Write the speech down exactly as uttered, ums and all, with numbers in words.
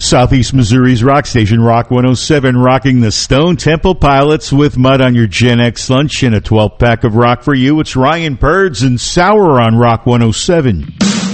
Southeast Missouri's rock station, Rock one oh seven, rocking the Stone Temple Pilots with Mud on your Gen X lunch and a twelve pack of rock for you. It's Ryan Birds and Sour on Rock one oh seven.